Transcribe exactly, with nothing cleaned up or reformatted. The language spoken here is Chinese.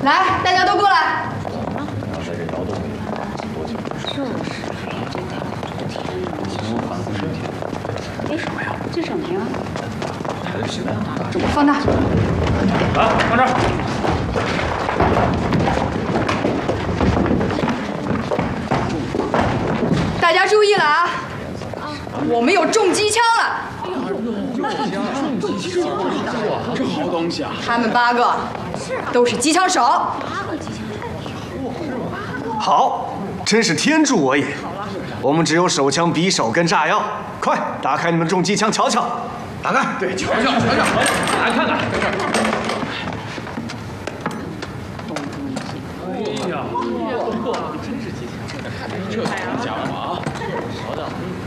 来，大家都过来。 要在这劳动里多久？就是。行，我反复十天。 为什么呀？这什么呀？ 抬的行， 这我放大。 来，放这儿。 大家注意了啊！我们有重机枪了。 重机枪，这好东西啊！ 他们八个都是机枪手。 好，真是天助我也！我们只有手枪、匕首跟炸药。快打开你们重机枪，瞧瞧！打开。 对，瞧瞧，瞧瞧，来看看。哎呀，真是机枪！这好家伙啊！瞧瞧。